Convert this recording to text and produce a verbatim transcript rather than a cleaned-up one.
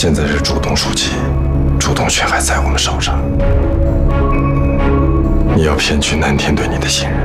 现在是主动出击，主动权还在我们手上。你要骗取南天对你的信任。